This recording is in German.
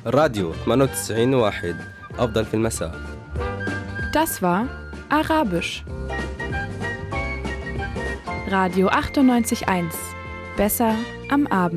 راديو 98.1 أفضل في المساء. Das war Arabisch. Radio 98.1. Besser am Abend.